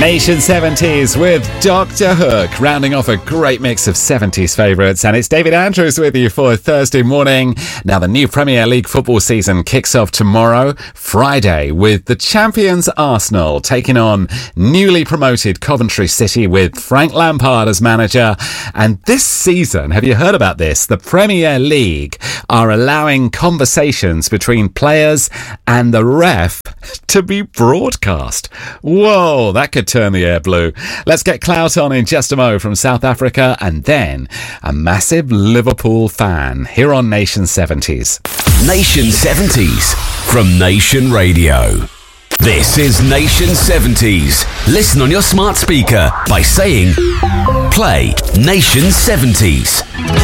Nation 70s with Dr. Hook, rounding off a great mix of 70s favourites. And it's David Andrews with you for Thursday morning. Now, the new Premier League football season kicks off tomorrow, Friday, with the champions Arsenal taking on newly promoted Coventry City with Frank Lampard as manager. And this season, have you heard about this? The Premier League are allowing conversations between players and the ref to be broadcast. Whoa, that could turn the air blue. Let's get Clout on in just a mo from South Africa, and then a massive Liverpool fan here on Nation 70s. Nation 70s from Nation Radio. This is Nation 70s. Listen on your smart speaker by saying, play Nation 70s.